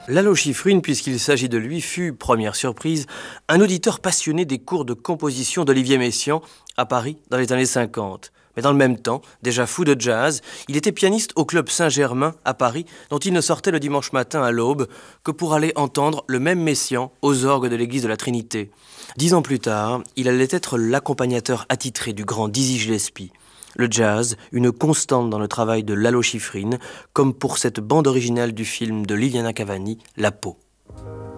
Lalo Schifrin, puisqu'il s'agit de lui, fut, première surprise, un auditeur passionné des cours de composition d'Olivier Messiaen à Paris dans les années 50. Mais dans le même temps, déjà fou de jazz, il était pianiste au Club Saint-Germain à Paris, dont il ne sortait le dimanche matin à l'aube que pour aller entendre le même Messiaen aux orgues de l'église de la Trinité. 10 ans plus tard, il allait être l'accompagnateur attitré du grand Dizzy Gillespie. Le jazz, une constante dans le travail de Lalo Schifrin, comme pour cette bande originale du film de Liliana Cavani, La Peau.